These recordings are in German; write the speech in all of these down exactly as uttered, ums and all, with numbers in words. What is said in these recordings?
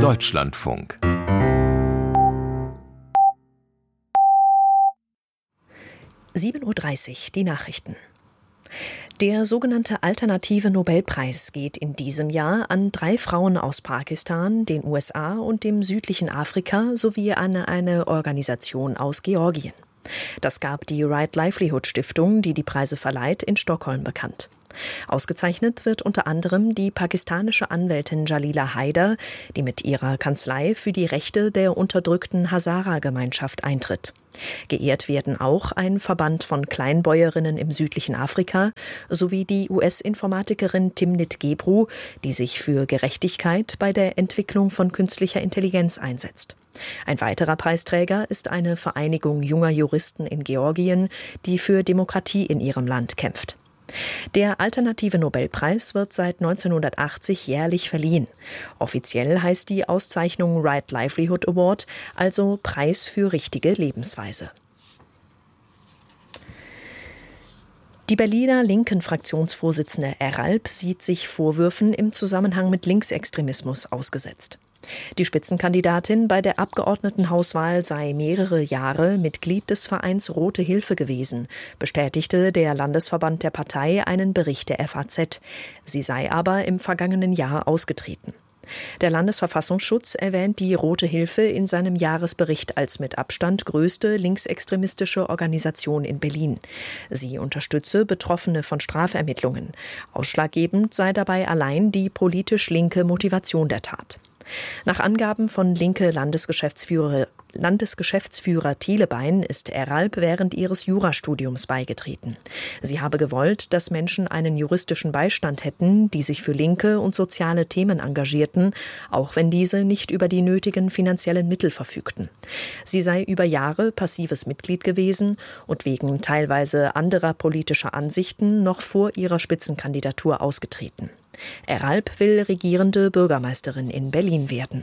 Deutschlandfunk. sieben Uhr dreißig, die Nachrichten. Der sogenannte Alternative Nobelpreis geht in diesem Jahr an drei Frauen aus Pakistan, den U S A und dem südlichen Afrika sowie an eine Organisation aus Georgien. Das gab die Right Livelihood Stiftung, die die Preise verleiht, in Stockholm bekannt. Ausgezeichnet wird unter anderem die pakistanische Anwältin Jalila Haider, die mit ihrer Kanzlei für die Rechte der unterdrückten Hazara-Gemeinschaft eintritt. Geehrt werden auch ein Verband von Kleinbäuerinnen im südlichen Afrika sowie die U S-Informatikerin Timnit Gebru, die sich für Gerechtigkeit bei der Entwicklung von künstlicher Intelligenz einsetzt. Ein weiterer Preisträger ist eine Vereinigung junger Juristen in Georgien, die für Demokratie in ihrem Land kämpft. Der Alternative Nobelpreis wird seit neunzehnhundertachtzig jährlich verliehen. Offiziell heißt die Auszeichnung Right Livelihood Award, also Preis für richtige Lebensweise. Die Berliner linken Fraktionsvorsitzende Eralp sieht sich Vorwürfen im Zusammenhang mit Linksextremismus ausgesetzt. Die Spitzenkandidatin bei der Abgeordnetenhauswahl sei mehrere Jahre Mitglied des Vereins Rote Hilfe gewesen, bestätigte der Landesverband der Partei einen Bericht der F A Z. Sie sei aber im vergangenen Jahr ausgetreten. Der Landesverfassungsschutz erwähnt die Rote Hilfe in seinem Jahresbericht als mit Abstand größte linksextremistische Organisation in Berlin. Sie unterstütze Betroffene von Strafermittlungen. Ausschlaggebend sei dabei allein die politisch linke Motivation der Tat. Nach Angaben von linke Landesgeschäftsführer, Landesgeschäftsführer Telebein ist Eralp während ihres Jurastudiums beigetreten. Sie habe gewollt, dass Menschen einen juristischen Beistand hätten, die sich für linke und soziale Themen engagierten, auch wenn diese nicht über die nötigen finanziellen Mittel verfügten. Sie sei über Jahre passives Mitglied gewesen und wegen teilweise anderer politischer Ansichten noch vor ihrer Spitzenkandidatur ausgetreten. Eralp will regierende Bürgermeisterin in Berlin werden.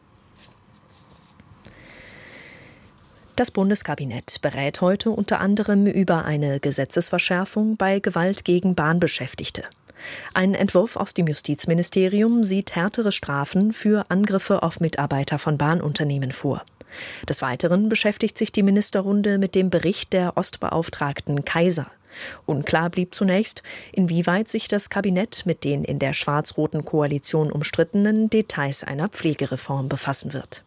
Das Bundeskabinett berät heute unter anderem über eine Gesetzesverschärfung bei Gewalt gegen Bahnbeschäftigte. Ein Entwurf aus dem Justizministerium sieht härtere Strafen für Angriffe auf Mitarbeiter von Bahnunternehmen vor. Des Weiteren beschäftigt sich die Ministerrunde mit dem Bericht der Ostbeauftragten Kaiser. Unklar blieb zunächst, inwieweit sich das Kabinett mit den in der schwarz-roten Koalition umstrittenen Details einer Pflegereform befassen wird.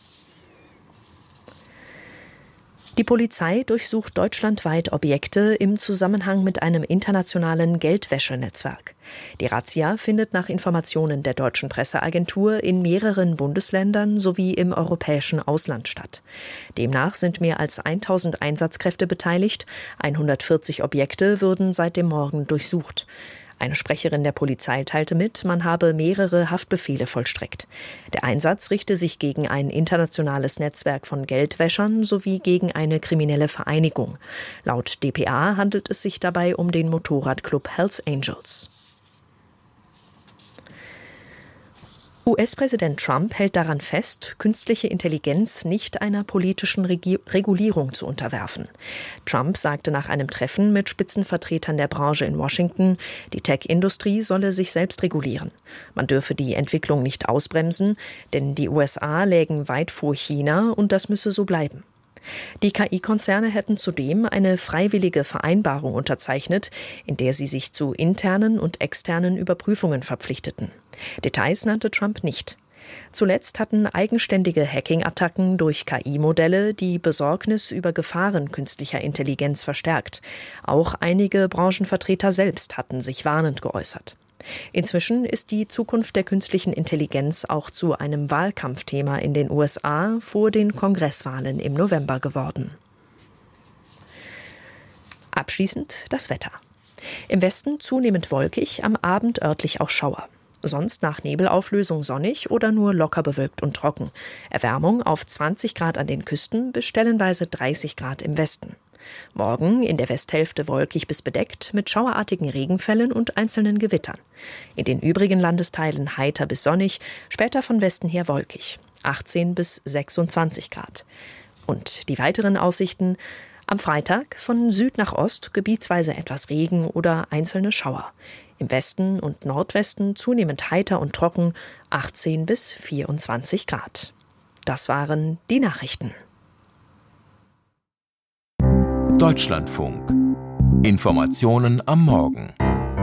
Die Polizei durchsucht deutschlandweit Objekte im Zusammenhang mit einem internationalen Geldwäschenetzwerk. Die Razzia findet nach Informationen der deutschen Presseagentur in mehreren Bundesländern sowie im europäischen Ausland statt. Demnach sind mehr als tausend Einsatzkräfte beteiligt, hundertvierzig Objekte würden seit dem Morgen durchsucht. Eine Sprecherin der Polizei teilte mit, man habe mehrere Haftbefehle vollstreckt. Der Einsatz richte sich gegen ein internationales Netzwerk von Geldwäschern sowie gegen eine kriminelle Vereinigung. Laut D P A handelt es sich dabei um den Motorradclub Hells Angels. U S-Präsident Trump hält daran fest, künstliche Intelligenz nicht einer politischen Regi- Regulierung zu unterwerfen. Trump sagte nach einem Treffen mit Spitzenvertretern der Branche in Washington, die Tech-Industrie solle sich selbst regulieren. Man dürfe die Entwicklung nicht ausbremsen, denn die U S A lägen weit vor China und das müsse so bleiben. Die K I-Konzerne hätten zudem eine freiwillige Vereinbarung unterzeichnet, in der sie sich zu internen und externen Überprüfungen verpflichteten. Details nannte Trump nicht. Zuletzt hatten eigenständige Hacking-Attacken durch K I-Modelle die Besorgnis über Gefahren künstlicher Intelligenz verstärkt. Auch einige Branchenvertreter selbst hatten sich warnend geäußert. Inzwischen ist die Zukunft der künstlichen Intelligenz auch zu einem Wahlkampfthema in den U S A vor den Kongresswahlen im November geworden. Abschließend das Wetter. Im Westen zunehmend wolkig, am Abend örtlich auch Schauer. Sonst nach Nebelauflösung sonnig oder nur locker bewölkt und trocken. Erwärmung auf zwanzig Grad an den Küsten bis stellenweise dreißig Grad im Westen. Morgen in der Westhälfte wolkig bis bedeckt mit schauerartigen Regenfällen und einzelnen Gewittern. In den übrigen Landesteilen heiter bis sonnig, später von Westen her wolkig. achtzehn bis sechsundzwanzig Grad. Und die weiteren Aussichten: am Freitag von Süd nach Ost gebietsweise etwas Regen oder einzelne Schauer. Im Westen und Nordwesten zunehmend heiter und trocken, achtzehn bis vierundzwanzig Grad. Das waren die Nachrichten. Deutschlandfunk. Informationen am Morgen.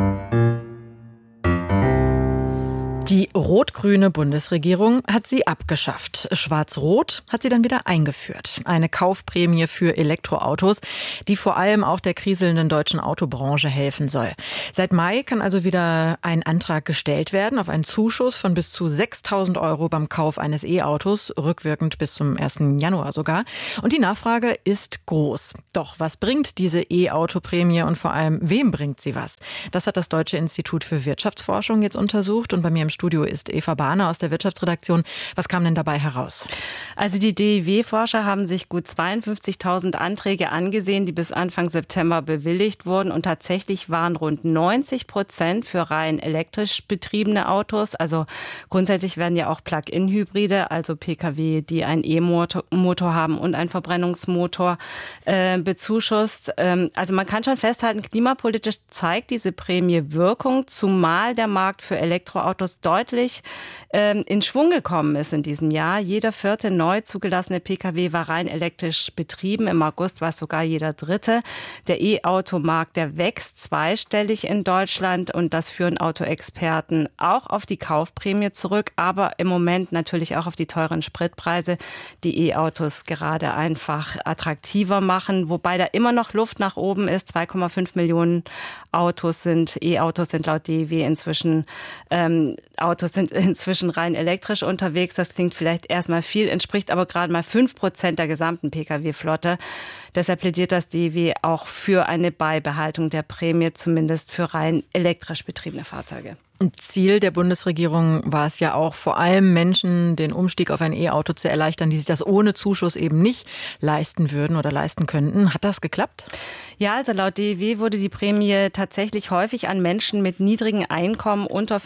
Die rot-grüne Bundesregierung hat sie abgeschafft. Schwarz-Rot hat sie dann wieder eingeführt. Eine Kaufprämie für Elektroautos, die vor allem auch der kriselnden deutschen Autobranche helfen soll. Seit Mai kann also wieder ein Antrag gestellt werden auf einen Zuschuss von bis zu sechstausend Euro beim Kauf eines E-Autos, rückwirkend bis zum ersten Januar sogar. Und die Nachfrage ist groß. Doch was bringt diese E-Auto-Prämie und vor allem, wem bringt sie was? Das hat das Deutsche Institut für Wirtschaftsforschung jetzt untersucht und bei mir im Studio ist Eva Bahner aus der Wirtschaftsredaktion. Was kam denn dabei heraus? Also die D I W-Forscher haben sich gut zweiundfünfzigtausend Anträge angesehen, die bis Anfang September bewilligt wurden. Und tatsächlich waren rund neunzig Prozent für rein elektrisch betriebene Autos. Also grundsätzlich werden ja auch Plug-in-Hybride, also Pkw, die einen E-Motor haben und einen Verbrennungsmotor, äh, bezuschusst. Ähm, also man kann schon festhalten, klimapolitisch zeigt diese Prämie Wirkung, zumal der Markt für Elektroautos deutlich ähm, in Schwung gekommen ist in diesem Jahr. Jeder vierte neu zugelassene Pkw war rein elektrisch betrieben. Im August war es sogar jeder dritte. Der E-Auto-Markt, der wächst zweistellig in Deutschland und das führen Autoexperten auch auf die Kaufprämie zurück, aber im Moment natürlich auch auf die teuren Spritpreise, die E-Autos gerade einfach attraktiver machen, wobei da immer noch Luft nach oben ist. zwei Komma fünf Millionen Autos sind, E-Autos sind laut D I W inzwischen ähm, Autos sind inzwischen rein elektrisch unterwegs. Das klingt vielleicht erstmal viel, entspricht aber gerade mal fünf Prozent der gesamten Pkw-Flotte. Deshalb plädiert das D I W auch für eine Beibehaltung der Prämie, zumindest für rein elektrisch betriebene Fahrzeuge. Ziel der Bundesregierung war es ja auch, vor allem Menschen den Umstieg auf ein E-Auto zu erleichtern, die sich das ohne Zuschuss eben nicht leisten würden oder leisten könnten. Hat das geklappt? Ja, also laut D I W wurde die Prämie tatsächlich häufig an Menschen mit niedrigen Einkommen unter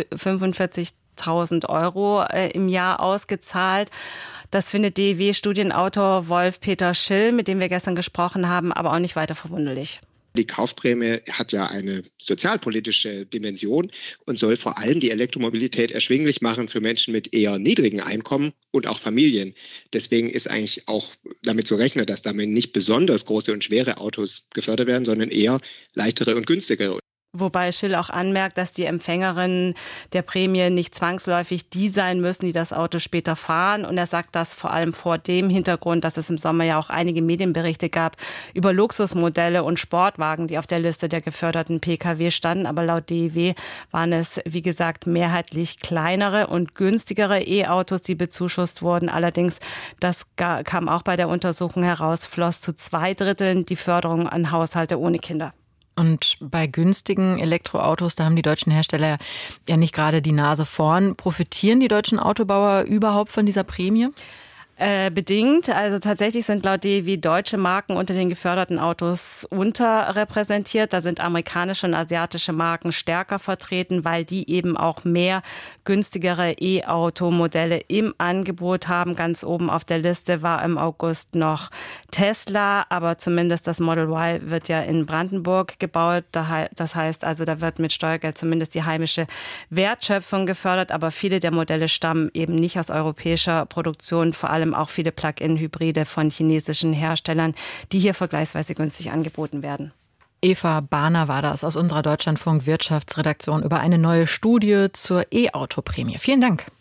fünfundvierzigtausend Euro äh, im Jahr ausgezahlt. Das findet D I W-Studienautor Wolf-Peter Schill, mit dem wir gestern gesprochen haben, aber auch nicht weiter verwunderlich. Die Kaufprämie hat ja eine sozialpolitische Dimension und soll vor allem die Elektromobilität erschwinglich machen für Menschen mit eher niedrigen Einkommen und auch Familien. Deswegen ist eigentlich auch damit zu rechnen, dass damit nicht besonders große und schwere Autos gefördert werden, sondern eher leichtere und günstigere. Wobei Schill auch anmerkt, dass die Empfängerinnen der Prämie nicht zwangsläufig die sein müssen, die das Auto später fahren. Und er sagt das vor allem vor dem Hintergrund, dass es im Sommer ja auch einige Medienberichte gab über Luxusmodelle und Sportwagen, die auf der Liste der geförderten Pkw standen. Aber laut D I W waren es, wie gesagt, mehrheitlich kleinere und günstigere E-Autos, die bezuschusst wurden. Allerdings, das kam auch bei der Untersuchung heraus, floss zu zwei Dritteln die Förderung an Haushalte ohne Kinder. Und bei günstigen Elektroautos, da haben die deutschen Hersteller ja nicht gerade die Nase vorn. Profitieren die deutschen Autobauer überhaupt von dieser Prämie? Äh, bedingt. Also tatsächlich sind laut D I W deutsche Marken unter den geförderten Autos unterrepräsentiert. Da sind amerikanische und asiatische Marken stärker vertreten, weil die eben auch mehr günstigere E-Auto-Modelle im Angebot haben. Ganz oben auf der Liste war im August noch Tesla, aber zumindest das Model Y wird ja in Brandenburg gebaut. Das heißt also, da wird mit Steuergeld zumindest die heimische Wertschöpfung gefördert, aber viele der Modelle stammen eben nicht aus europäischer Produktion, vor allem auch viele Plug-in-Hybride von chinesischen Herstellern, die hier vergleichsweise günstig angeboten werden. Eva Bahner war das aus unserer Deutschlandfunk Wirtschaftsredaktion über eine neue Studie zur E-Auto-Prämie. Vielen Dank.